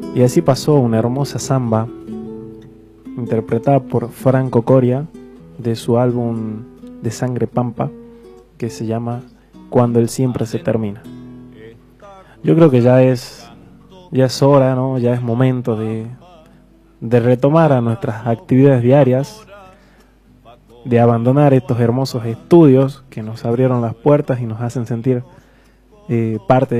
Y así pasó una hermosa samba interpretada por Franco Coria de su álbum de Sangre Pampa, que se llama Cuando el siempre se termina. Yo creo que ya es hora, ¿no? Ya es momento de retomar a nuestras actividades diarias, de abandonar estos hermosos estudios que nos abrieron las puertas y nos hacen sentir parte